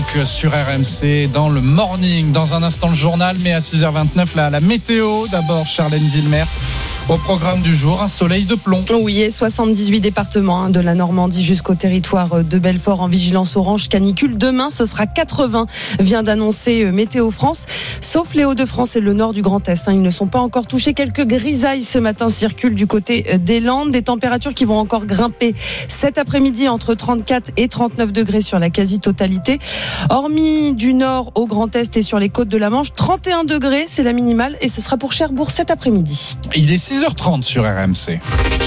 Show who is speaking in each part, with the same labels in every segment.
Speaker 1: sur RMC dans le morning. Dans un instant le journal, mais à 6h29 la météo. D'abord Charlène Villemer. Au programme du jour, un soleil de plomb.
Speaker 2: Oui, et 78 départements de la Normandie jusqu'au territoire de Belfort en vigilance orange canicule. Demain, ce sera 80, vient d'annoncer Météo France. Sauf les Hauts-de-France et le nord du Grand Est. Ils ne sont pas encore touchés. Quelques grisailles ce matin circulent du côté des Landes. Des températures qui vont encore grimper cet après-midi entre 34 et 39 degrés sur la quasi-totalité. Hormis du nord au Grand Est et sur les côtes de la Manche, 31 degrés, c'est la minimale. Et ce sera pour Cherbourg cet après-midi.
Speaker 1: Il est 6h30 sur RMC.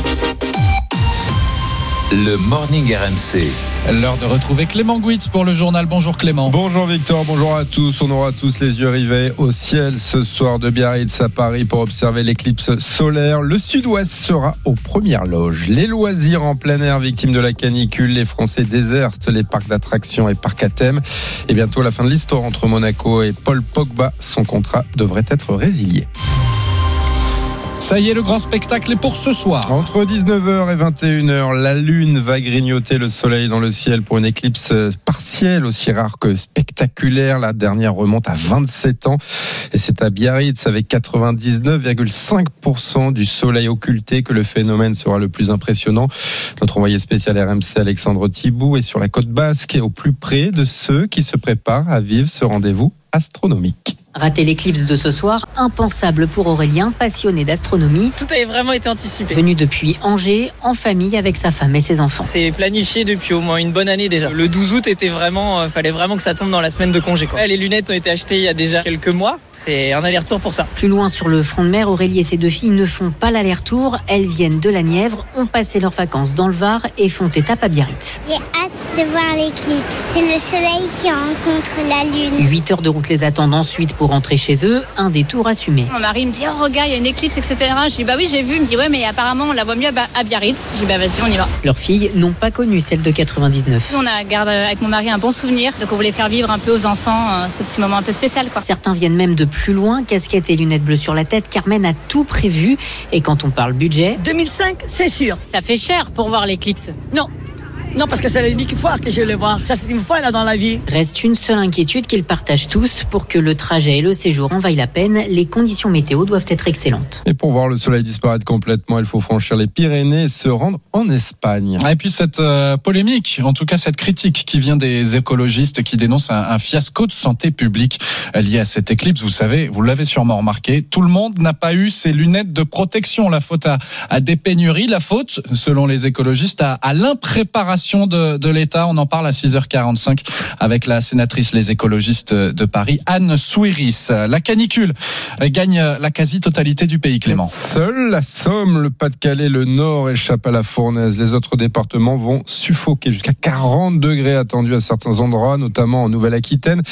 Speaker 3: Le morning RMC.
Speaker 1: L'heure de retrouver Clément Gouitz pour le journal. Bonjour Clément.
Speaker 4: Bonjour Victor, bonjour à tous. On aura tous les yeux rivés au ciel ce soir de Biarritz à Paris pour observer l'éclipse solaire. Le sud-ouest sera aux premières loges. Les loisirs en plein air victimes de la canicule. Les Français désertent les parcs d'attractions et parcs à thème. Et bientôt la fin de l'histoire entre Monaco et Paul Pogba. Son contrat devrait être résilié.
Speaker 1: Ça y est, le grand spectacle est pour ce soir.
Speaker 4: Entre 19h et 21h, la Lune va grignoter le soleil dans le ciel pour une éclipse partielle aussi rare que spectaculaire. La dernière remonte à 27 ans et c'est à Biarritz avec 99,5% du soleil occulté que le phénomène sera le plus impressionnant. Notre envoyé spécial RMC Alexandre Thibault est sur la côte basque et au plus près de ceux qui se préparent à vivre ce rendez-vous astronomique.
Speaker 5: Rater l'éclipse de ce soir, impensable pour Aurélien, passionné d'astronomie.
Speaker 6: Tout avait vraiment été anticipé.
Speaker 5: Venu depuis Angers, en famille avec sa femme et ses enfants.
Speaker 6: C'est planifié depuis au moins une bonne année déjà. Le 12 août fallait vraiment que ça tombe dans la semaine de congé, quoi. Les lunettes ont été achetées il y a déjà quelques mois. C'est un aller-retour pour ça.
Speaker 5: Plus loin sur le front de mer, Aurélie et ses deux filles ne font pas l'aller-retour. Elles viennent de la Nièvre, ont passé leurs vacances dans le Var et font étape à Biarritz.
Speaker 7: J'ai hâte de voir l'éclipse. C'est le soleil qui rencontre la lune.
Speaker 5: 8 heures de route les attendent ensuite pour rentrer chez eux. Un détour assumé.
Speaker 8: Mon mari me dit « Oh regarde, il y a une éclipse, etc. » Je dis « Bah oui, j'ai vu. » Il me dit « Ouais, mais apparemment on la voit mieux à Biarritz. » Je dis « Bah vas-y, on y va. »
Speaker 5: Leurs filles n'ont pas connu celle de 99.
Speaker 8: On a gardé avec mon mari un bon souvenir. Donc on voulait faire vivre un peu aux enfants ce petit moment un peu spécial, quoi.
Speaker 5: Certains viennent même de plus loin, casquette et lunettes bleues sur la tête. Carmen a tout prévu. Et quand on parle budget...
Speaker 9: 2005, c'est sûr.
Speaker 5: Ça fait cher pour voir l'éclipse.
Speaker 9: Non, parce que c'est l'unique fois que je vais le voir. Ça, c'est une fois là dans la vie.
Speaker 5: Reste une seule inquiétude qu'ils partagent tous. Pour que le trajet et le séjour en vaillent la peine, les conditions météo doivent être excellentes.
Speaker 4: Et pour voir le soleil disparaître complètement, il faut franchir les Pyrénées et se rendre en Espagne.
Speaker 1: Et puis cette polémique, en tout cas cette critique qui vient des écologistes qui dénoncent un fiasco de santé publique lié à cette éclipse. Vous savez, vous l'avez sûrement remarqué, tout le monde n'a pas eu ses lunettes de protection. La faute à des pénuries, la faute, selon les écologistes, à l'impréparation de l'État. On en parle à 6h45 avec la sénatrice Les Écologistes de Paris, Anne Souiris. La canicule gagne la quasi-totalité du pays, Clément.
Speaker 4: Seule la Somme, le Pas-de-Calais, le Nord échappent à la fournaise. Les autres départements vont suffoquer. Jusqu'à 40 degrés attendus à certains endroits, notamment en Nouvelle-Aquitaine.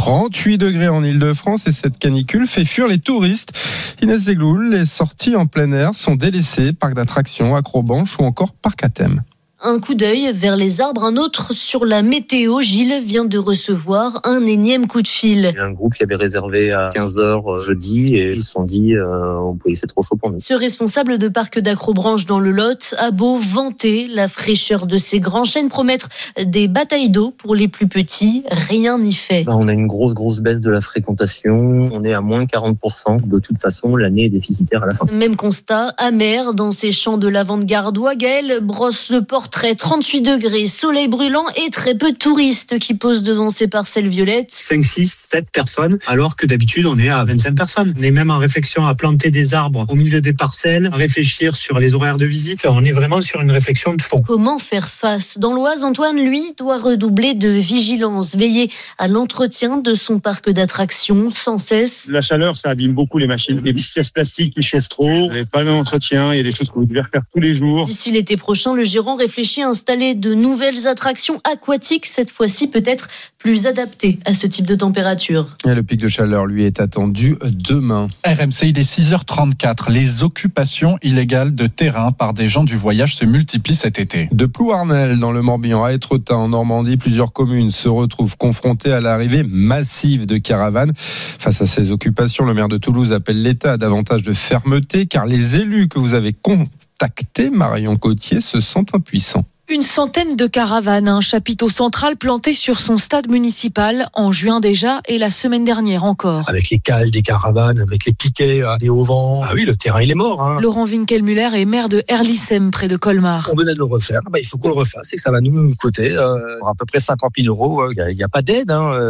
Speaker 4: 38 degrés en Île-de-France et cette canicule fait fuir les touristes. Inès Zegloul, les sorties en plein air sont délaissées. Parcs d'attractions, acrobanches ou encore parcs à thème.
Speaker 10: Un coup d'œil vers les arbres, un autre sur la météo. Gilles vient de recevoir un énième coup de fil.
Speaker 11: Il y a un groupe qui avait réservé à 15h jeudi et ils se sont dit c'est trop chaud pour nous.
Speaker 10: Ce responsable de parc d'Acrobranche dans le Lot a beau vanter la fraîcheur de ces grands chênes, promettre des batailles d'eau pour les plus petits, rien n'y fait.
Speaker 11: On a une grosse baisse de la fréquentation. On est à moins 40%. De toute façon, l'année est déficitaire à la fin.
Speaker 10: Même constat amer dans ces champs de lavande gardois. Gaël brosse le portrait. 38 degrés, soleil brûlant et très peu de touristes qui posent devant ces parcelles violettes.
Speaker 12: 5, 6, 7 personnes, alors que d'habitude on est à 25 personnes. On est même en réflexion à planter des arbres au milieu des parcelles, à réfléchir sur les horaires de visite. On est vraiment sur une réflexion de fond.
Speaker 10: Comment faire face ? Dans l'Oise, Antoine, lui, doit redoubler de vigilance, veiller à l'entretien de son parc d'attractions sans cesse.
Speaker 13: La chaleur, ça abîme beaucoup les machines. Des pièces plastiques qui chauffent trop, il n'y a pas d'entretien, il y a des choses que vous devez refaire tous les jours.
Speaker 10: D'ici l'été prochain, le gérant réfléchit à installer de nouvelles attractions aquatiques, cette fois-ci peut-être plus adaptées à ce type de température.
Speaker 4: Et le pic de chaleur, lui, est attendu demain.
Speaker 1: RMC, il est 6h34. Les occupations illégales de terrain par des gens du voyage se multiplient cet été.
Speaker 4: De Plouarnel, dans le Morbihan, à Étretat, en Normandie, plusieurs communes se retrouvent confrontées à l'arrivée massive de caravanes. Face à ces occupations, le maire de Toulouse appelle l'État à davantage de fermeté, car les élus que vous avez contactés, Marion Cottier, se sentent impuissants.
Speaker 14: Une centaine de caravanes, un chapiteau central planté sur son stade municipal en juin déjà et la semaine dernière encore.
Speaker 15: Avec les cales des caravanes, avec les piquets, les hauts-vents. Ah oui, le terrain il est mort.
Speaker 14: Laurent Winkelmüller est maire de Herlissem près de Colmar.
Speaker 15: On venait de le refaire, il faut qu'on le refasse et que ça va nous coûter à peu près 50 000 €. Il n'y a pas d'aide,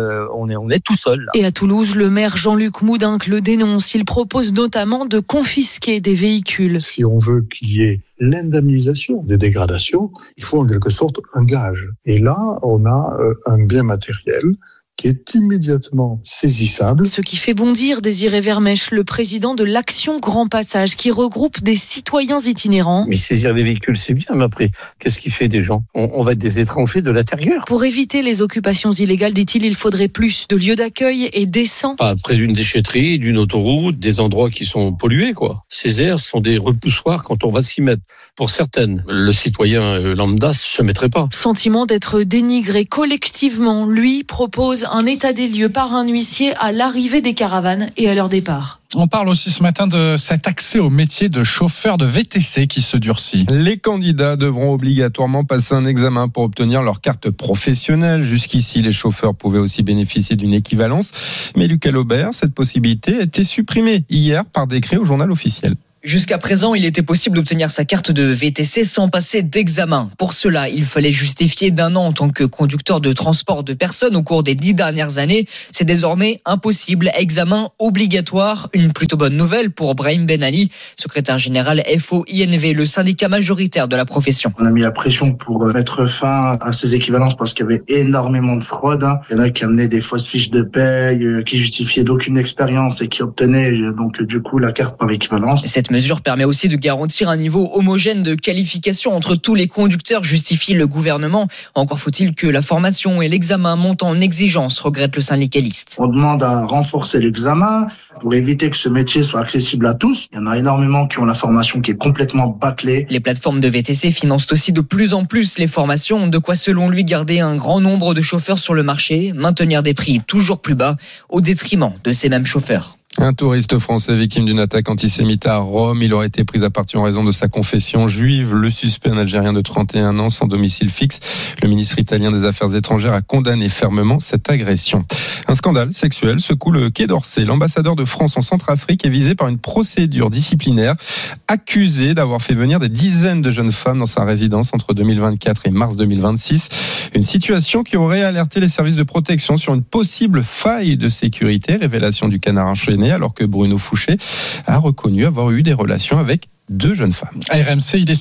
Speaker 15: on est tout seul. Là.
Speaker 14: Et à Toulouse, le maire Jean-Luc Moudinque le dénonce. Il propose notamment de confisquer des véhicules.
Speaker 16: Si on veut qu'il y ait l'indemnisation des dégradations, il faut en quelque sorte un gage. Et là, on a un bien matériel qui est immédiatement saisissable.
Speaker 14: Ce qui fait bondir Désiré Vermèche, le président de l'Action Grand Passage, qui regroupe des citoyens itinérants.
Speaker 17: Mais saisir des véhicules, c'est bien, mais après, qu'est-ce qu'il fait des gens ? On va être des étrangers de l'intérieur.
Speaker 14: Pour éviter les occupations illégales, dit-il, il faudrait plus de lieux d'accueil et décents.
Speaker 17: Pas près d'une déchetterie, d'une autoroute, des endroits qui sont pollués, quoi. Ces aires sont des repoussoirs quand on va s'y mettre. Pour certaines, le citoyen lambda se mettrait pas.
Speaker 14: Sentiment d'être dénigré collectivement, lui propose un état des lieux par un huissier à l'arrivée des caravanes et à leur départ.
Speaker 1: On parle aussi ce matin de cet accès au métier de chauffeur de VTC qui se durcit.
Speaker 4: Les candidats devront obligatoirement passer un examen pour obtenir leur carte professionnelle. Jusqu'ici, les chauffeurs pouvaient aussi bénéficier d'une équivalence. Mais Lucas Laubert, cette possibilité a été supprimée hier par décret au journal officiel.
Speaker 18: Jusqu'à présent, il était possible d'obtenir sa carte de VTC sans passer d'examen. Pour cela, il fallait justifier d'1 an en tant que conducteur de transport de personnes au cours des 10 dernières années. C'est désormais impossible. Examen obligatoire. Une plutôt bonne nouvelle pour Brahim Ben Ali, secrétaire général FO-INV, le syndicat majoritaire de la profession.
Speaker 19: On a mis la pression pour mettre fin à ces équivalences parce qu'il y avait énormément de fraude. Il y en a qui amenaient des fausses fiches de paye, qui justifiaient d'aucune expérience et qui obtenaient donc du coup la carte par équivalence.
Speaker 18: Cette mesure permet aussi de garantir un niveau homogène de qualification entre tous les conducteurs, justifie le gouvernement. Encore faut-il que la formation et l'examen montent en exigence, regrette le syndicaliste.
Speaker 19: On demande à renforcer l'examen pour éviter que ce métier soit accessible à tous. Il y en a énormément qui ont la formation qui est complètement bâclée.
Speaker 18: Les plateformes de VTC financent aussi de plus en plus les formations, de quoi selon lui garder un grand nombre de chauffeurs sur le marché, maintenir des prix toujours plus bas au détriment de ces mêmes chauffeurs.
Speaker 4: Un touriste français victime d'une attaque antisémite à Rome. Il aurait été pris à partie en raison de sa confession juive. Le suspect, un Algérien de 31 ans, sans domicile fixe. Le ministre italien des Affaires étrangères a condamné fermement cette agression. Un scandale sexuel secoue le Quai d'Orsay. L'ambassadeur de France en Centrafrique est visé par une procédure disciplinaire, accusé d'avoir fait venir des dizaines de jeunes femmes dans sa résidence entre 2024 et mars 2026. Une situation qui aurait alerté les services de protection sur une possible faille de sécurité. Révélation du Canard enchaîné, alors que Bruno Fouché a reconnu avoir eu des relations avec 2 jeunes femmes.
Speaker 1: RMC, il est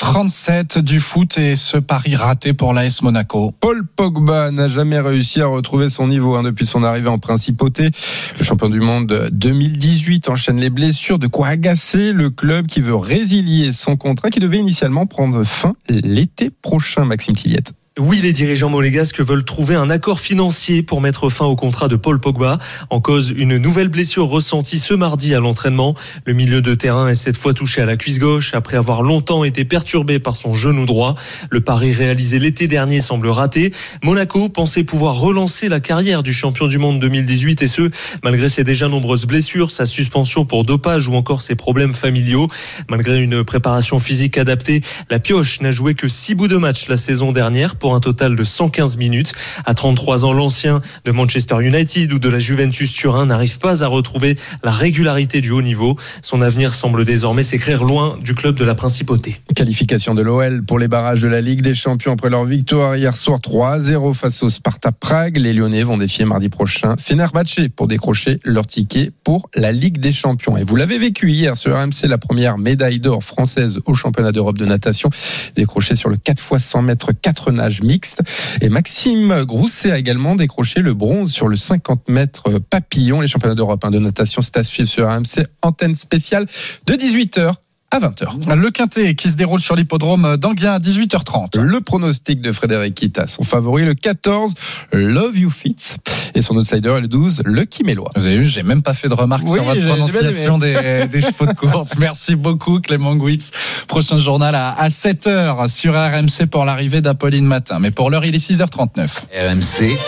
Speaker 1: 6h37 du foot et ce pari raté pour l'AS Monaco.
Speaker 4: Paul Pogba n'a jamais réussi à retrouver son niveau depuis son arrivée en principauté. Le champion du monde 2018 enchaîne les blessures, de quoi agacer le club qui veut résilier son contrat qui devait initialement prendre fin l'été prochain. Maxime Tilliette.
Speaker 20: Oui, les dirigeants monégasques veulent trouver un accord financier pour mettre fin au contrat de Paul Pogba. En cause, une nouvelle blessure ressentie ce mardi à l'entraînement. Le milieu de terrain est cette fois touché à la cuisse gauche après avoir longtemps été perturbé par son genou droit. Le pari réalisé l'été dernier semble raté. Monaco pensait pouvoir relancer la carrière du champion du monde 2018 et ce, malgré ses déjà nombreuses blessures, sa suspension pour dopage ou encore ses problèmes familiaux. Malgré une préparation physique adaptée, la Pioche n'a joué que 6 bouts de match la saison dernière pour un total de 115 minutes. À 33 ans, l'ancien de Manchester United ou de la Juventus Turin n'arrive pas à retrouver la régularité du haut niveau. Son avenir semble désormais s'écrire loin du club de la Principauté.
Speaker 4: Qualification de l'OL pour les barrages de la Ligue des Champions après leur victoire hier soir 3-0 face au Sparta Prague. Les Lyonnais vont défier mardi prochain Fenerbahçe pour décrocher leur ticket pour la Ligue des Champions. Et vous l'avez vécu hier sur RMC, la première médaille d'or française au championnat d'Europe de natation, décrochée sur le 4x100 mètres 4 nages mixte. Et Maxime Grousset a également décroché le bronze sur le 50 mètres papillon. Les championnats d'Europe de natation, c'est à suivre sur RMC, antenne spéciale de 18h à 20h.
Speaker 1: Le Quintet qui se déroule sur l'hippodrome d'Anguien à 18h30.
Speaker 4: Le pronostic de Frédéric Kita, son favori, le 14, Love You Fits. Et son outsider, le 12, Lucky Mélois.
Speaker 1: Vous avez vu, j'ai même pas fait de remarques sur votre prononciation des chevaux de course. Merci beaucoup, Clément Gouitz. Prochain journal à 7h sur RMC pour l'arrivée d'Apolline Matin. Mais pour l'heure, il est 6h39.
Speaker 3: RMC.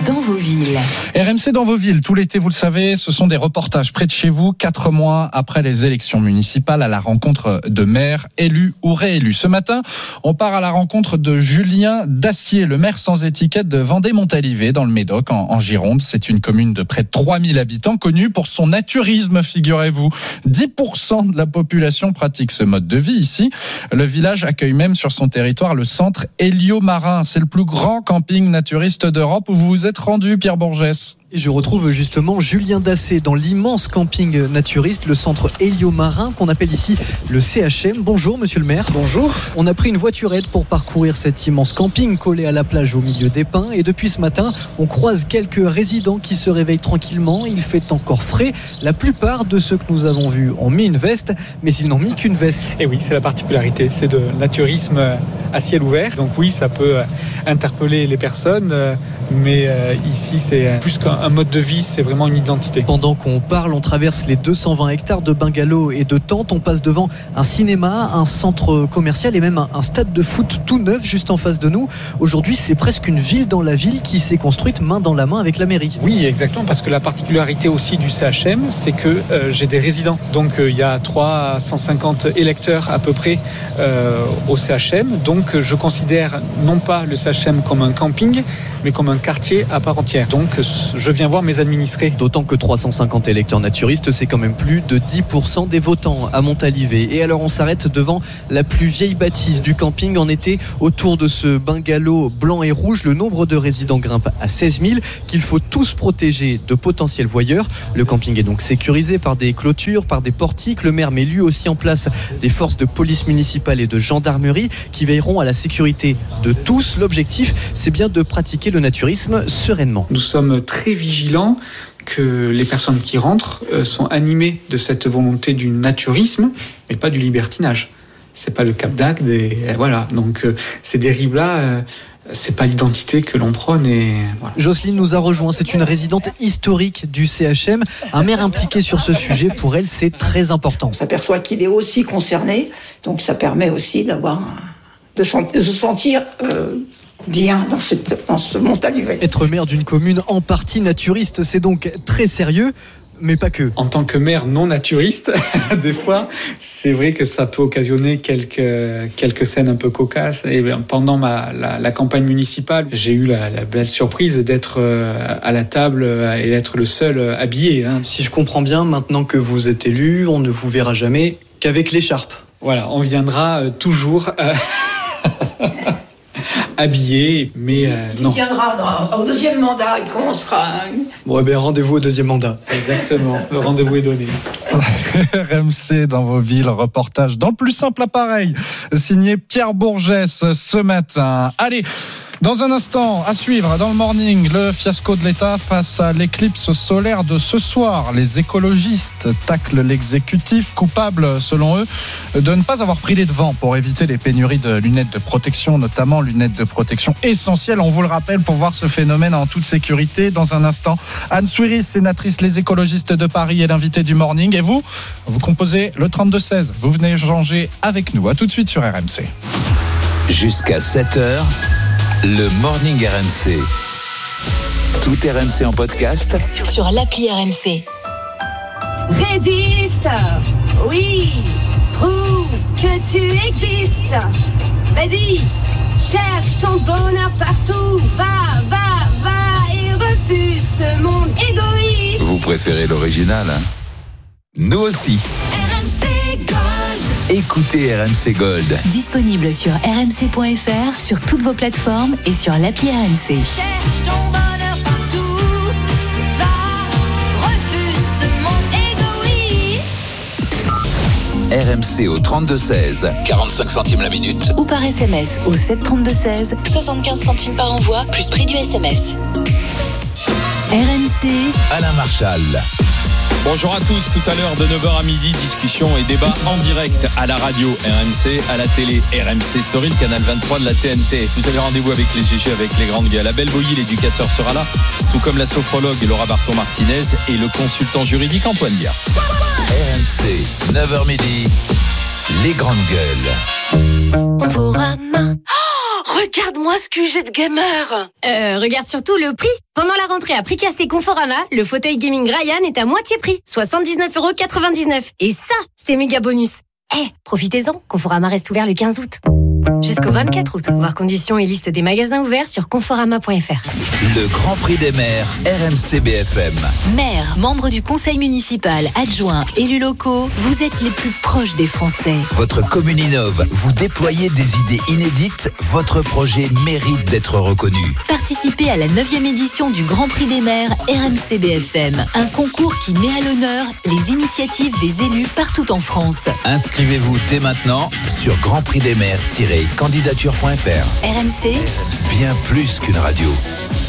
Speaker 21: dans vos villes.
Speaker 1: RMC dans vos villes, tout l'été, vous le savez, ce sont des reportages près de chez vous, 4 mois après les élections municipales, à la rencontre de maires, élus ou réélus. Ce matin, on part à la rencontre de Julien Dacier, le maire sans étiquette de Vendée-Montalivet, dans le Médoc, en Gironde. C'est une commune de près de 3000 habitants, connue pour son naturisme, figurez-vous. 10% de la population pratique ce mode de vie ici. Le village accueille même sur son territoire le centre Héliomarin. C'est le plus grand camping naturiste d'Europe où vous vous êtes rendu, Pierre Bourgès.
Speaker 22: Et je retrouve justement Julien Dacier dans l'immense camping naturiste, le centre Héliomarin, qu'on appelle ici le CHM. Bonjour monsieur le maire.
Speaker 23: Bonjour.
Speaker 22: On a pris une voiturette pour parcourir cet immense camping collé à la plage au milieu des pins. Et depuis ce matin, on croise quelques résidents qui se réveillent tranquillement. Il fait encore frais. La plupart de ceux que nous avons vus ont mis une veste, mais ils n'ont mis qu'une veste.
Speaker 23: Et oui, c'est la particularité, c'est de naturisme à ciel ouvert. Donc oui, ça peut interpeller les personnes, mais ici c'est plus qu'un mode de vie, c'est vraiment une identité.
Speaker 22: Pendant qu'on parle, on traverse les 220 hectares de bungalows et de tentes. On passe devant un cinéma, un centre commercial et même un stade de foot tout neuf juste en face de nous. Aujourd'hui, c'est presque une ville dans la ville qui s'est construite main dans la main avec la mairie.
Speaker 23: Oui, exactement, parce que la particularité aussi du CHM, c'est que j'ai des résidents. Donc il y a 350 électeurs à peu près au CHM. Donc je considère non pas le CHM comme un camping, mais comme un quartier à part entière. Donc je viens voir mes administrés.
Speaker 22: D'autant que 350 électeurs naturistes, c'est quand même plus de 10% des votants à Montalivet. Et alors on s'arrête devant la plus vieille bâtisse du camping. En été, autour de ce bungalow blanc et rouge, le nombre de résidents grimpe à 16 000, qu'il faut tous protéger de potentiels voyeurs. Le camping est donc sécurisé par des clôtures, par des portiques. Le maire met lui aussi en place des forces de police municipale et de gendarmerie qui veilleront à la sécurité de tous. L'objectif, c'est bien de pratiquer le naturisme sereinement.
Speaker 23: Nous sommes très vigilants que les personnes qui rentrent sont animées de cette volonté du naturisme, mais pas du libertinage. C'est pas le Cap d'Agde, et voilà. Donc ces dérives-là, c'est pas l'identité que l'on prône. Et voilà.
Speaker 22: Jocelyne nous a rejoint, c'est une résidente historique du CHM. Un maire impliqué sur ce sujet, pour elle, c'est très important.
Speaker 24: On s'aperçoit qu'il est aussi concerné, donc ça permet aussi de se sentir bien dans ce Montalivet.
Speaker 22: Être maire d'une commune en partie naturiste, c'est donc très sérieux. Mais pas que.
Speaker 23: En tant que maire non naturiste, des fois, c'est vrai que ça peut occasionner quelques scènes un peu cocasses. Et pendant la campagne municipale, j'ai eu la belle surprise d'être à la table et d'être le seul habillé.
Speaker 22: Si je comprends bien, maintenant que vous êtes élu, on ne vous verra jamais qu'avec l'écharpe.
Speaker 23: Voilà, on viendra toujours habillé, mais non.
Speaker 24: Il viendra au deuxième mandat et commencera.
Speaker 22: Bon, eh bien, rendez-vous au deuxième mandat.
Speaker 23: Exactement, le rendez-vous est donné.
Speaker 1: RMC dans vos villes, reportage dans le plus simple appareil, signé Pierre Bourgès ce matin. Allez, dans un instant, à suivre dans le morning, le fiasco de l'État face à l'éclipse solaire de ce soir. Les écologistes taclent l'exécutif, coupable, selon eux, de ne pas avoir pris les devants pour éviter les pénuries de lunettes de protection, notamment lunettes de protection essentielles. On vous le rappelle pour voir ce phénomène en toute sécurité. Dans un instant, Anne Souiris, sénatrice Les Écologistes de Paris, est l'invitée du morning. Et vous composez le 32-16. Vous venez échanger avec nous. À tout de suite sur RMC.
Speaker 3: Jusqu'à 7h. Le Morning RMC. Tout RMC en podcast
Speaker 21: sur l'appli RMC.
Speaker 25: Résiste. Oui. Prouve que tu existes. Vas-y. Cherche ton bonheur partout. Va et refuse ce monde égoïste.
Speaker 3: Vous préférez l'original, hein? Nous aussi. Écoutez RMC Gold.
Speaker 21: Disponible sur rmc.fr, sur toutes vos plateformes et sur l'appli RMC.
Speaker 25: Cherche ton bonheur partout. Va, refuse ce monde égoïste.
Speaker 3: RMC au 32-16, 45 centimes la minute.
Speaker 21: Ou par SMS au 732-16, 75 centimes par envoi, plus prix du SMS. RMC.
Speaker 3: Alain Marchal.
Speaker 26: Bonjour à tous, tout à l'heure de 9h à midi, discussion et débat en direct à la radio RMC, à la télé RMC Story, le canal 23 de la TNT. Vous avez rendez-vous avec les GG, avec les grandes gueules. Abel Boilly, l'éducateur, sera là, tout comme la sophrologue Laura Barton-Martinez et le consultant juridique Antoine Biard.
Speaker 3: RMC, 9h midi, les grandes gueules.
Speaker 25: Conforama.
Speaker 2: Regarde-moi ce que j'ai de gamer.
Speaker 5: Regarde surtout le prix. Pendant la rentrée à prix cassé Conforama, le fauteuil gaming Ryan est à moitié prix, 79,99 €. Et ça, c'est méga bonus. Profitez-en, Conforama reste ouvert le 15 août. Jusqu'au 24 août. Voir conditions et liste des magasins ouverts sur conforama.fr.
Speaker 3: Le Grand Prix des maires, RMC BFM.
Speaker 21: Maire, membre du conseil municipal, adjoint, élus locaux, vous êtes les plus proches des Français.
Speaker 3: Votre commune innove, vous déployez des idées inédites, votre projet mérite d'être reconnu.
Speaker 21: Participez à la 9e édition du Grand Prix des maires RMC BFM. Un concours qui met à l'honneur les initiatives des élus partout en France.
Speaker 3: Inscrivez-vous dès maintenant sur grandprixdesmaires-candidature.fr.
Speaker 21: RMC,
Speaker 3: bien plus qu'une radio.